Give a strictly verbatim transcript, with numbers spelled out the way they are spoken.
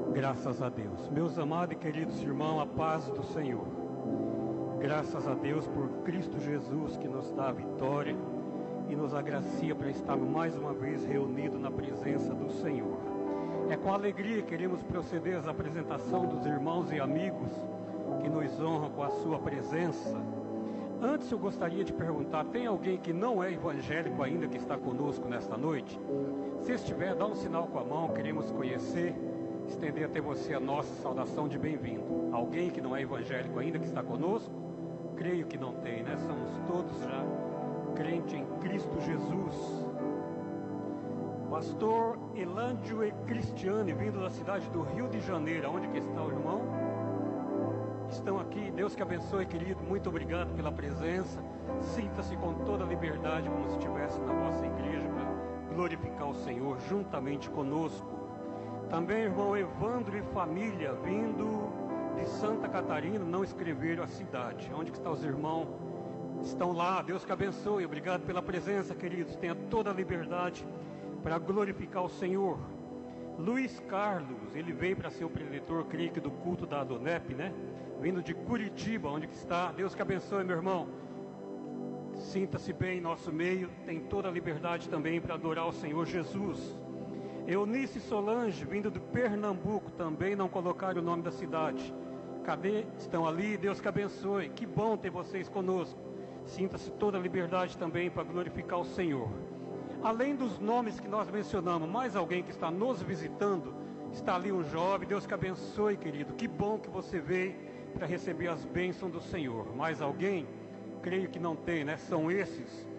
Graças a Deus. Meus amados e queridos irmãos, a paz do Senhor. Graças a Deus por Cristo Jesus, que nos dá a vitória e nos agracia para estarmos mais uma vez reunidos na presença do Senhor. É com alegria que queremos proceder às apresentação dos irmãos e amigos que nos honram com a sua presença. Antes eu gostaria de perguntar, tem alguém que não é evangélico ainda que está conosco nesta noite? Se estiver, dá um sinal com a mão, queremos conhecer, estender até você a nossa saudação de bem-vindo. Alguém que não é evangélico ainda que está conosco? Creio que não tem, né? Somos todos já crentes em Cristo Jesus. Pastor Elândio e Cristiane, vindo da cidade do Rio de Janeiro. Onde que está o irmão? Estão aqui. Deus que abençoe, querido. Muito obrigado pela presença. Sinta-se com toda a liberdade, como se estivesse na vossa igreja, para glorificar o Senhor juntamente conosco. Também irmão Evandro e família, vindo de Santa Catarina, não escreveram a cidade. Onde que estão os irmãos? Estão lá. Deus que abençoe. Obrigado pela presença, queridos. Tenha toda a liberdade para glorificar o Senhor. Luiz Carlos, ele veio para ser o preletor, creio que do culto da Adonep, né? Vindo de Curitiba, onde que está. Deus que abençoe, meu irmão. Sinta-se bem em nosso meio. Tem toda a liberdade também para adorar o Senhor Jesus. Eunice Solange, vindo de Pernambuco, também não colocaram o nome da cidade. Cadê? Estão ali. Deus que abençoe. Que bom ter vocês conosco. Sinta-se toda a liberdade também para glorificar o Senhor. Além dos nomes que nós mencionamos, mais alguém que está nos visitando, está ali um jovem. Deus que abençoe, querido. Que bom que você veio para receber as bênçãos do Senhor. Mais alguém? Creio que não tem, né? São esses.